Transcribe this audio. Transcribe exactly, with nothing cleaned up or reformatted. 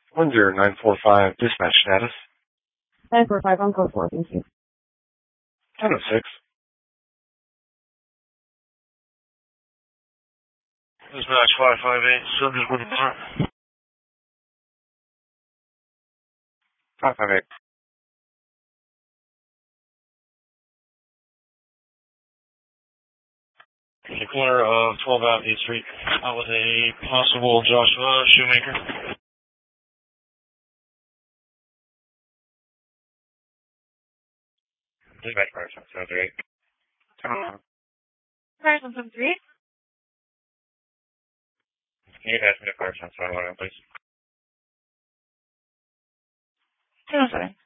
one zero nine four five, dispatch status. nine four five on code four, thank you. ten oh six. Dispatch five five eight, subject with a car. five five eight. The corner of twelve out eighth Street. Out with a possible Joshua Shoemaker. Dispatch car seven three eight. Car seven three eight. Can you pass me the car seven one, please? two oh seven.